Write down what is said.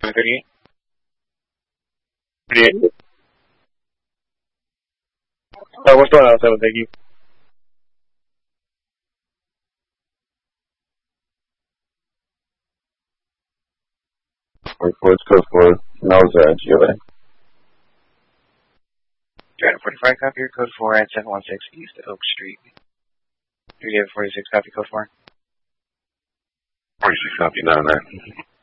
38. 38. What's going on, 7? Thank you. What's code for Melza, GLA? 45, copy your code 4 at 716 East Oak Street. 346, copy code 4. 46, copy, 99.